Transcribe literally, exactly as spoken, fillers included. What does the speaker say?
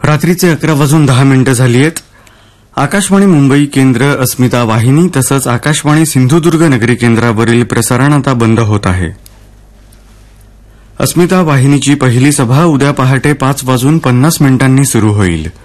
रात्रीचे अकरा वाजून दहा मिनिटं झाली आहेत. आकाशवाणी मुंबई केंद्र, अस्मिता वाहिनी तसंच आकाशवाणी सिंधुदुर्ग नगरी केंद्रावरील प्रसारण आता बंद होत आहे. अस्मिता वाहिनीची पहिली सभा उद्या पहाटे पाच वाजून पन्नास मिनिटांनी सुरू होईल.